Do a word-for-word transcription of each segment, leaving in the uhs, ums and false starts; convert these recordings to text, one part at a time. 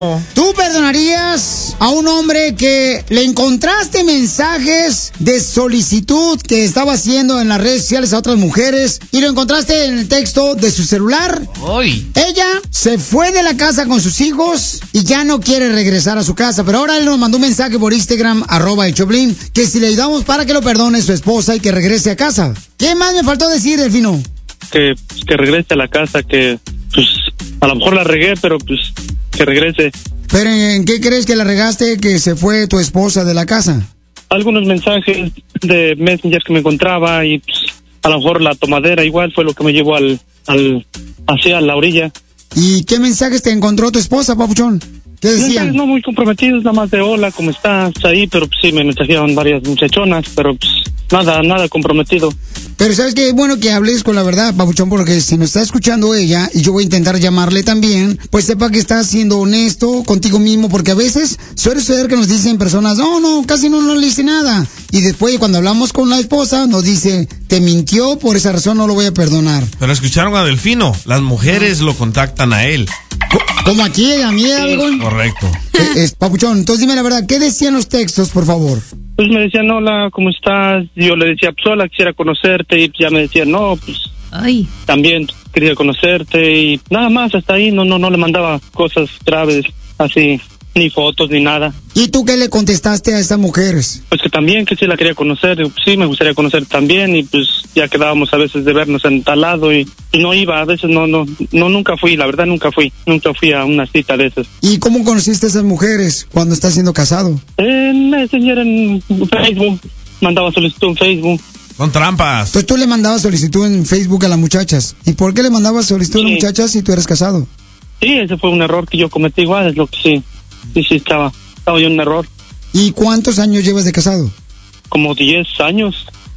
¿Tú perdonarías a un hombre que le encontraste mensajes de solicitud que estaba haciendo en las redes sociales a otras mujeres y lo encontraste en el texto de su celular? Hoy. Ella se fue de la casa con sus hijos y ya no quiere regresar a su casa, pero ahora él nos mandó un mensaje por Instagram, arroba el Choplin, que si le ayudamos para que lo perdone su esposa y que regrese a casa. ¿Qué más me faltó decir, Delfino? Que, que regrese a la casa, que pues a lo mejor la regué, pero pues que regrese. ¿Pero en qué crees que la regaste que se fue tu esposa de la casa? Algunos mensajes de Messenger que me encontraba y pues, a lo mejor la tomadera igual fue lo que me llevó al, al hacia la orilla. ¿Y qué mensajes te encontró tu esposa, papuchón? ¿Qué decían? Mensajes no muy comprometidos, nada más de hola, ¿cómo estás? Ahí, pero pues, sí, me mensajearon varias muchachonas, pero pues nada, nada comprometido. Pero ¿sabes qué? Es bueno que hables con la verdad, papuchón, porque si nos está escuchando ella, y yo voy a intentar llamarle también, pues sepa que estás siendo honesto contigo mismo, porque a veces suele suceder que nos dicen personas, no, no, casi no, no le hice nada. Y después, cuando hablamos con la esposa, nos dice, te mintió, por esa razón no lo voy a perdonar. Pero escucharon a Delfino, las mujeres lo contactan a él. ¿Como aquí, a mí, algo? Correcto. Eh, es, papuchón, entonces dime la verdad, ¿qué decían los textos, por favor? Pues me decían, hola, ¿cómo estás? Yo le decía, pues hola, quisiera conocerte. Y ya me decían, no, pues Ay. también quería conocerte. Y nada más, hasta ahí, no no no le mandaba cosas graves, así, ni fotos, ni nada. ¿Y tú qué le contestaste a estas mujeres? Pues que también, que sí la quería conocer. Digo, pues sí, me gustaría conocer también. Y pues ya quedábamos a veces de vernos en tal lado. Y, y no iba, a veces no, no, no, nunca fui, la verdad nunca fui. Nunca fui a una cita de esas. ¿Y cómo conociste a esas mujeres cuando estás siendo casado? En Messenger, en Facebook. Mandaba solicitud en Facebook. Son trampas. Pues tú le mandabas solicitud en Facebook a las muchachas. ¿Y por qué le mandabas solicitud Sí. a las muchachas si tú eres casado? Sí, ese fue un error que yo cometí igual, es lo que sí. Sí, sí, estaba, estaba yo en un error. ¿Y cuántos años llevas de casado? Como diez años.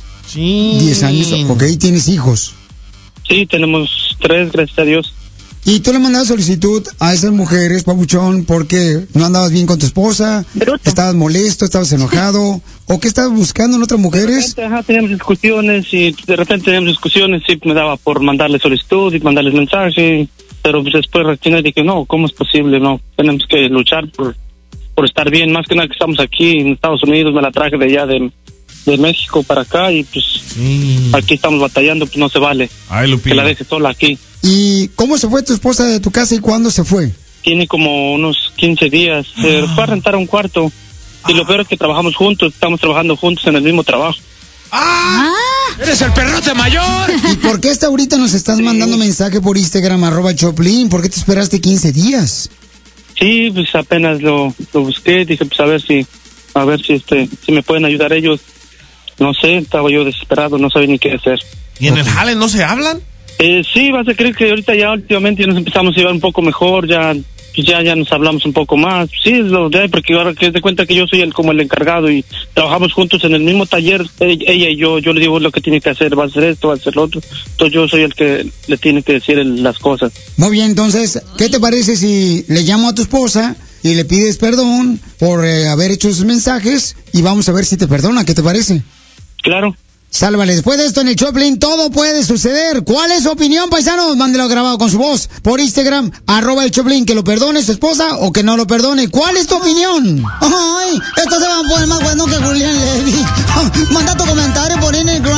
Sí. Diez años, ok, ¿tienes hijos? Sí, tenemos tres, gracias a Dios. ¿Y tú le mandabas solicitud a esas mujeres, papuchón, porque no andabas bien con tu esposa? Bruto. ¿Estabas molesto, estabas enojado? ¿O qué estabas buscando en otras De mujeres? repente, ajá, teníamos discusiones y de repente teníamos discusiones, sí, me daba por mandarle solicitud y mandarles mensaje, pero pues después reaccioné y dije, no, ¿cómo es posible? No, tenemos que luchar por, por estar bien, más que nada que estamos aquí en Estados Unidos, me la traje de allá de, de México para acá y pues Sí. aquí estamos batallando, pues no se vale Ay, que Lupillo. la deje sola aquí. ¿Y cómo se fue tu esposa de tu casa y cuándo se fue? Tiene como unos quince días, se fue a rentar un cuarto y lo peor es que trabajamos juntos, estamos trabajando juntos en el mismo trabajo. ¡Ah! ¡Eres el perrote mayor! ¿Y por qué hasta ahorita nos estás mandando mensaje por Instagram, arroba Choplin? ¿Por qué te esperaste quince días? Sí, pues apenas lo, lo busqué, dije pues a ver si, a ver si este, si me pueden ayudar ellos. No sé, estaba yo desesperado, no sabía ni qué hacer. ¿Y en el jale no se hablan? Eh, sí, vas a creer que ahorita ya últimamente ya nos empezamos a llevar un poco mejor, ya, pues ya, ya nos hablamos un poco más. Sí, es lo de ahí, porque ahora que te cuenta que yo soy el como el encargado y trabajamos juntos en el mismo taller, ella, ella y yo, yo le digo lo que tiene que hacer, va a hacer esto, va a hacer lo otro. Entonces yo soy el que le tiene que decir el- las cosas. Muy bien, entonces, ¿qué te parece si le llamo a tu esposa y le pides perdón por eh, haber hecho esos mensajes y vamos a ver si te perdona? ¿Qué te parece? Claro. Sálvale, después de esto en el Choplin todo puede suceder. ¿Cuál es su opinión, paisanos? Mándelo grabado con su voz por Instagram, arroba el Choplin, que lo perdone su esposa o que no lo perdone. ¿Cuál es tu opinión? Ay, esto se va a poner más bueno que Julián Levy. Manda tu comentario por Instagram.